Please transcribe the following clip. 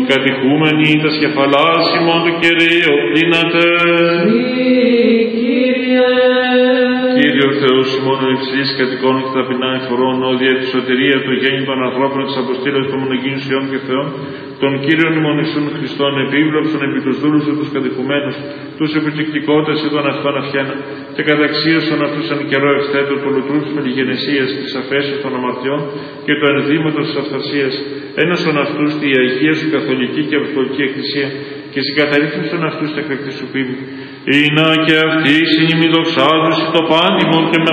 κατηχούμενοι τα σκεφαλάς ημών του Κυρίου πλήνατε. Κύριε Θεός ημών υψηλής κατοικών και ταπεινά εφορών, όδια τη σωτηρία του γέννη των ανθρώπων της αποστήλωσης των μονογίνων Υιών και Θεών, των Κύριων ημών Ιησούν Χριστών, επίβλεψον επί τους δούλους του τους κατηχουμένους, τους επιπληκτικότες ή των αυτών αυχένα, και καταξίωσον αυτούς εν καιρό ευθέτω του λουτρούς της μελιγενεσίας, της αφέσεως των αμαρτιών και του ενδύματος της αυθαρσίας, ένωσον αυτούς τη Αγία σου Καθολική και Αποστολική Εκκλησία, και συγκαταρρύθμισον αυτούς τα εκλεκτή σου πίμη. Ή να και αυτοί συνημιδοξάζουσι το πάντιμον και με